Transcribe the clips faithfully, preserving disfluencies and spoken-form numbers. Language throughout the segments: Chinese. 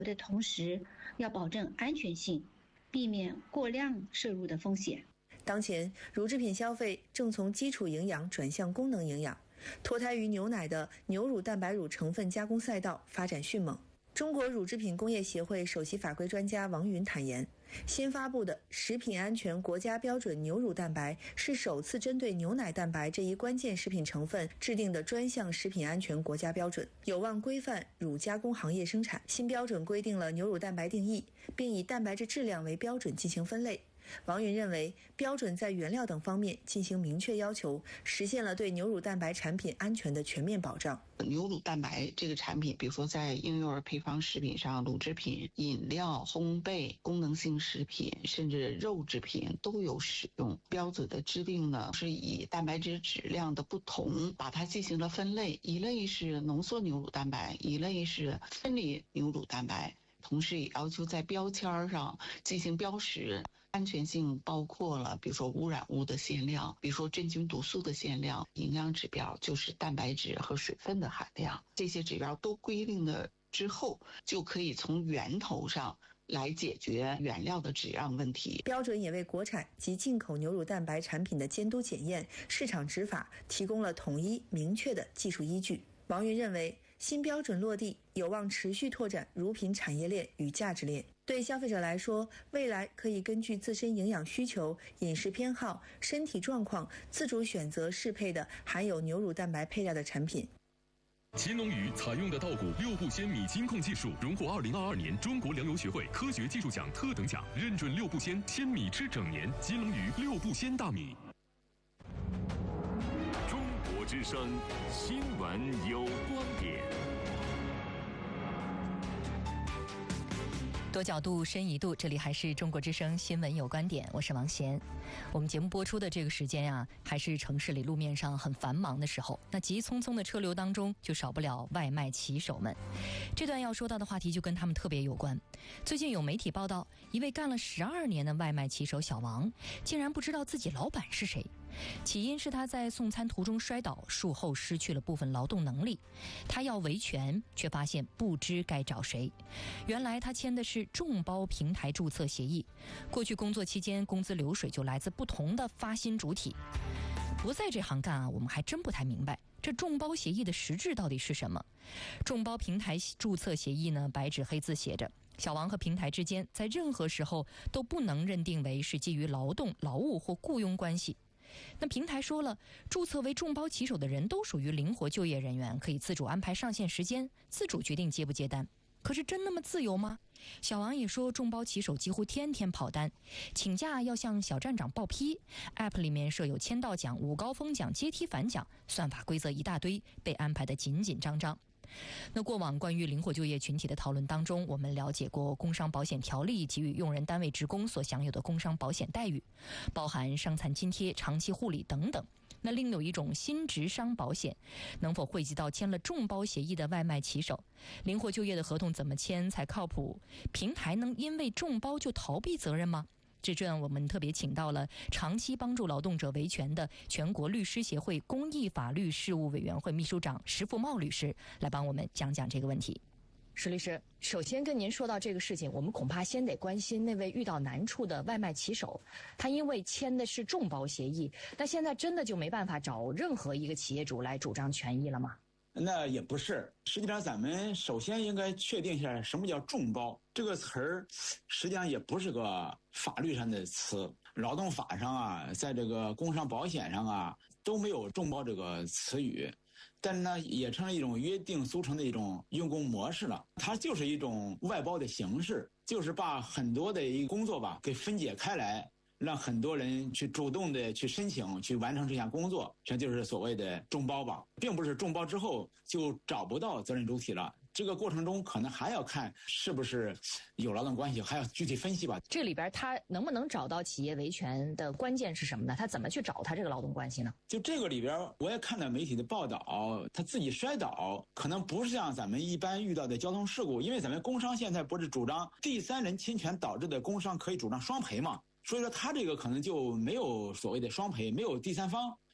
的同时要保证安全性，避免过量摄入的风险。 当前乳制品消费正从基础营养转向功能营养，脱胎于牛奶的牛乳蛋白乳成分加工赛道发展迅猛。中国乳制品工业协会首席法规专家王云坦言，新发布的食品安全国家标准牛乳蛋白是首次针对牛奶蛋白这一关键食品成分制定的专项食品安全国家标准，有望规范乳加工行业生产。新标准规定了牛乳蛋白定义，并以蛋白质质量为标准进行分类。王云认为，标准在原料等方面进行明确要求，实现了对牛乳蛋白产品安全的全面保障。 牛乳蛋白这个产品，比如说在婴幼儿配方食品上、乳制品、饮料、烘焙、功能性食品，甚至肉制品都有使用。标准的制定呢，是以蛋白质质量的不同，把它进行了分类，一类是浓缩牛乳蛋白，一类是分离牛乳蛋白。同时也要求在标签上进行标识，安全性包括了比如说污染物的限量，比如说真菌毒素的限量，营养指标就是蛋白质和水分的含量，这些指标都规定了之后，就可以从源头上来解决原料的质量问题。 标准也为国产及进口牛乳蛋白产品的监督检验、市场执法提供了统一明确的技术依据。王云认为，新标准落地有望持续拓展乳品产业链与价值链。对消费者来说，未来可以根据自身营养需求、饮食偏好、身体状况，自主选择适配的含有牛乳蛋白配料的产品。 金龙鱼采用的稻谷六步鲜米金控技术，荣获二零二二年中国粮油学会科学技术奖特等奖，认准六步鲜，鲜米吃整年。金龙鱼六步鲜大米。 中国之声新闻有观点。 多角度深一度，这里还是中国之声新闻有观点，我是王贤。我们节目播出的这个时间啊，还是城市里路面上很繁忙的时候，那急匆匆的车流当中就少不了外卖骑手们。这段要说到的话题就跟他们特别有关。最近有媒体报道，一位干了十二年的外卖骑手小王竟然不知道自己老板是谁。起因是他在送餐途中摔倒，术后失去了部分劳动能力，他要维权，却发现不知该找谁。原来他签的是众包平台注册协议，过去工作期间工资流水就来自不同的发薪主体。不在这行干啊，我们还真不太明白这众包协议的实质到底是什么。众包平台注册协议呢，白纸黑字写着，小王和平台之间在任何时候都不能认定为是基于劳动、劳务或雇佣关系。那平台说了，注册为众包骑手的人都属于灵活就业人员，可以自主安排上线时间，自主决定接不接单。可是真那么自由吗？小王也说，众包骑手几乎天天跑单，请假要向小站长报批， App 里面设有签到奖、午高峰奖、阶梯反奖，算法规则一大堆，被安排得紧紧张张。那过往关于灵活就业群体的讨论当中，我们了解过工伤保险条例给予用人单位职工所享有的工伤保险待遇，包含伤残津贴、长期护理等等。那另有一种新职伤保险，能否惠及到签了众包协议的外卖骑手？灵活就业的合同怎么签才靠谱？平台能因为众包就逃避责任吗？这阵我们特别请到了长期帮助劳动者维权的全国律师协会公益法律事务委员会秘书长石富茂律师来帮我们讲讲这个问题。 石律师，首先跟您说到这个事情，我们恐怕先得关心那位遇到难处的外卖骑手，他因为签的是众包协议，那现在真的就没办法找任何一个企业主来主张权益了吗？ 那也不是，实际上咱们首先应该确定一下什么叫众包这个词儿，实际上也不是个法律上的词，劳动法上啊，在这个工伤保险上啊都没有众包这个词语。但是呢，也成了一种约定俗成的一种用工模式了。它就是一种外包的形式，就是把很多的一个工作吧给分解开来，让很多人去主动的去申请去完成这项工作，这就是所谓的众包吧，并不是众包之后就找不到责任主体了。这个过程中可能还要看是不是有劳动关系，还要具体分析吧。 这里边他能不能找到企业维权的关键是什么呢？他怎么去找他这个劳动关系呢？ 就这个里边我也看到媒体的报道，他自己摔倒可能不是像咱们一般遇到的交通事故，因为咱们工伤现在不是主张第三人侵权导致的工伤可以主张双赔嘛，所以说他这个可能就没有所谓的双赔，没有第三方，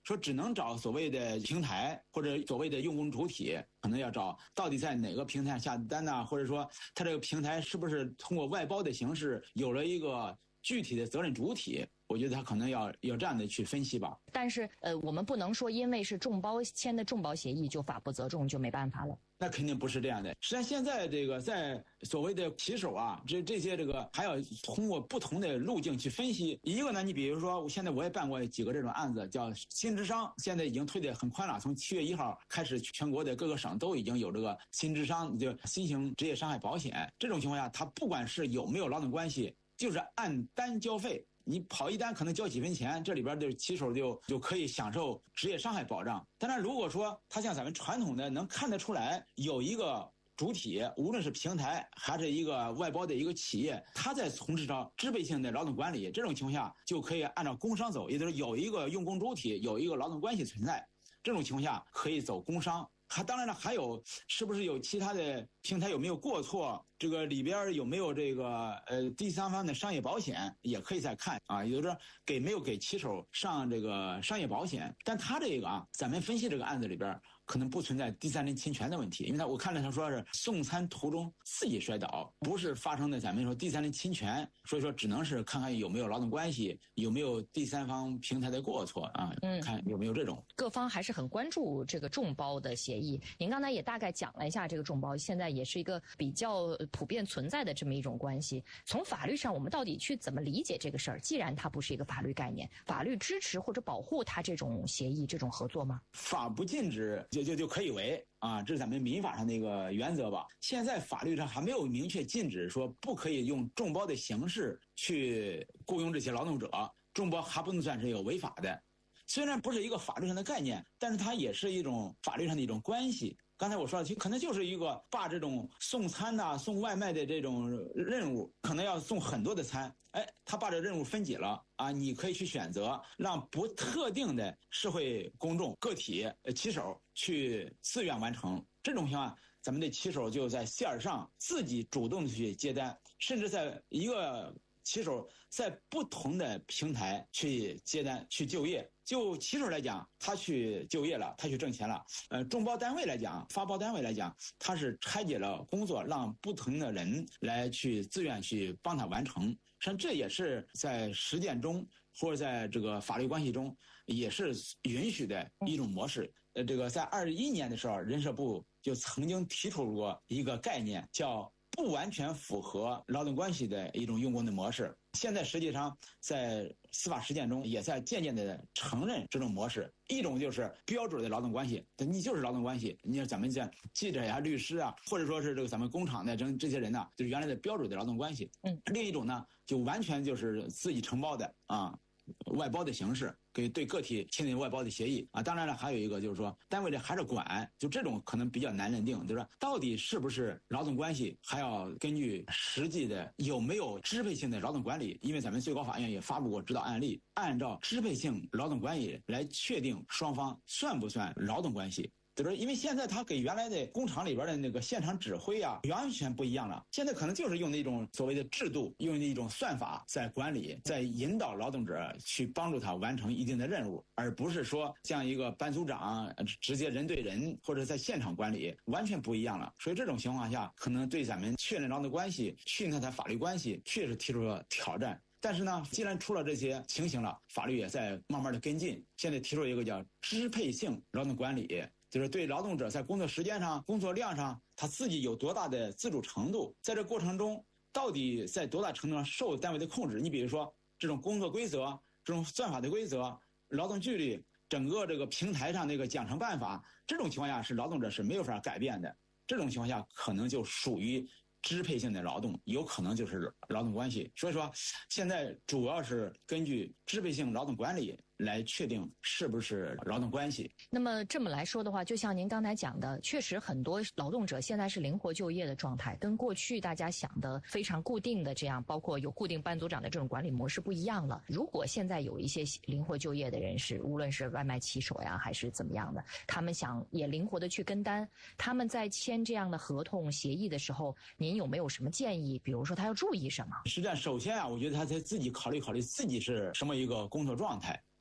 说只能找所谓的平台或者所谓的用工主体，可能要找到底在哪个平台下单呢、啊？或者说他这个平台是不是通过外包的形式有了一个具体的责任主体？我觉得他可能要要这样的去分析吧。 但是呃，我们不能说因为是众包签的众包协议就法不责众，就没办法了。 那肯定不是这样的。实际上现在这个在所谓的骑手啊，这这些这个还要通过不同的路径去分析。一个呢，你比如说现在我也办过几个这种案子，叫新智商，现在已经推得很宽了，从七月一号开始，全国的各个省都已经有这个新智商，就新型职业伤害保险。这种情况下，它不管是有没有劳动关系，就是按单交费。你跑一单可能交几分钱，这里边就骑手就就可以享受职业伤害保障。当然，如果说他像咱们传统的能看得出来有一个主体，无论是平台还是一个外包的一个企业，他在从事着支配性的劳动管理，这种情况下就可以按照工商走，也就是有一个用工主体，有一个劳动关系存在，这种情况下可以走工商。还当然了，还有是不是有其他的平台有没有过错？这个里边有没有这个呃第三方的商业保险，也可以再看啊。也就是说，给没有给骑手上这个商业保险？但他这个啊，咱们分析这个案子里边可能不存在第三人侵权的问题，因为他我看了他说是送餐途中自己摔倒，不是发生的咱们说第三人侵权，所以说只能是看看有没有劳动关系，有没有第三方平台的过错啊，嗯，看有没有这种。 各方还是很关注这个众包的协议。您刚才也大概讲了一下这个众包，现在也是一个比较普遍存在的这么一种关系。从法律上，我们到底去怎么理解这个事儿？既然它不是一个法律概念，法律支持或者保护它这种协议、这种合作吗？ 法不禁止就就就可以为啊，这是咱们民法上的一个原则吧。现在法律上还没有明确禁止说不可以用众包的形式去雇佣这些劳动者，众包还不能算是有违法的。虽然不是一个法律上的概念，但是它也是一种法律上的一种关系。刚才我说的，可能就是一个把这种送餐呐、啊、送外卖的这种任务，可能要送很多的餐，哎，他把这任务分解了啊，你可以去选择让不特定的社会公众个体呃骑手去自愿完成。这种情况，咱们的骑手就在线上自己主动去接单，甚至在一个骑手在不同的平台去接单去就业。就骑手来讲，他去就业了，他去挣钱了。呃，众包单位来讲，发包单位来讲，他是拆解了工作，让不同的人来去自愿去帮他完成。实际上，这也是在实践中或者在这个法律关系中也是允许的一种模式。呃，这个在二一年的时候，人社部就曾经提出过一个概念，叫不完全符合劳动关系的一种用工的模式。现在实际上在司法实践中也在渐渐的承认这种模式。一种就是标准的劳动关系，你就是劳动关系，你像咱们像记者呀、律师啊，或者说是这个咱们工厂的这这些人呢，就是原来的标准的劳动关系。嗯，另一种呢，就完全就是自己承包的啊。外包的形式，给对个体签订外包的协议啊。当然了，还有一个就是说，单位里还是管，就这种可能比较难认定，就是说到底是不是劳动关系，还要根据实际的有没有支配性的劳动管理。因为咱们最高法院也发布过指导案例，按照支配性劳动关系来确定双方算不算劳动关系。就是因为现在他给原来的工厂里边的那个现场指挥啊，完全不一样了。现在可能就是用那种所谓的制度，用一种算法在管理，在引导劳动者去帮助他完成一定的任务，而不是说像一个班组长直接人对人或者在现场管理，完全不一样了。所以这种情况下，可能对咱们确认劳动关系、确认他法律关系，确实提出了挑战。但是呢，既然出了这些情形了，法律也在慢慢的跟进。现在提出一个叫支配性劳动管理。就是对劳动者在工作时间上、工作量上，他自己有多大的自主程度，在这过程中到底在多大程度上受单位的控制。你比如说这种工作规则、这种算法的规则、劳动纪律，整个这个平台上那个奖惩办法，这种情况下是劳动者是没有法改变的。这种情况下可能就属于支配性的劳动，有可能就是劳动关系。所以说现在主要是根据支配性劳动管理来确定是不是劳动关系。 那么这么来说的话，就像您刚才讲的，确实很多劳动者现在是灵活就业的状态，跟过去大家想的非常固定的这样，包括有固定班组长的这种管理模式不一样了。如果现在有一些灵活就业的人士，无论是外卖骑手呀还是怎么样的，他们想也灵活的去跟单，他们在签这样的合同协议的时候，您有没有什么建议？比如说他要注意什么？ 实际上首先啊，我觉得他得自己考虑考虑自己是什么一个工作状态。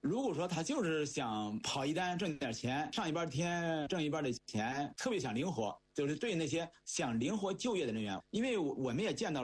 如果说他就是想跑一单挣点钱，上一半天挣一半的钱，特别想灵活，就是对那些想灵活就业的人员，因为我们也见到了。